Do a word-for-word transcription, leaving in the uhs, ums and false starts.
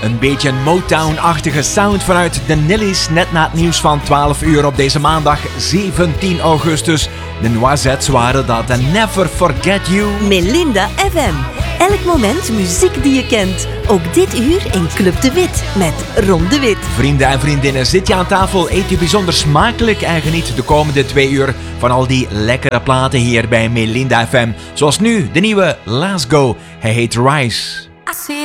Een beetje een Motown-achtige sound vanuit de Nillies, net na het nieuws van twaalf uur op deze maandag zeventien augustus. De Noisettes waren dat en Never Forget You. Melinda F M. Elk moment muziek die je kent. Ook dit uur in Club de Wit met Ron de Wit. Vrienden en vriendinnen, zit je aan tafel, eet je bijzonder smakelijk en geniet de komende twee uur van al die lekkere platen hier bij Melinda F M. Zoals nu, de nieuwe Let's Go. Hij heet Rise.